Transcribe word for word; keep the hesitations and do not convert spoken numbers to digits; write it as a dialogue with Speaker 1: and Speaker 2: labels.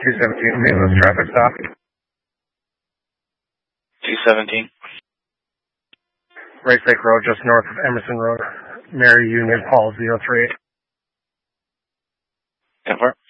Speaker 1: two seventeen, St. traffic stop.
Speaker 2: two seventeen.
Speaker 1: Race Lake Road, just north of Emerson Road. Mary Union, Paul zero three eight.
Speaker 2: Confirm.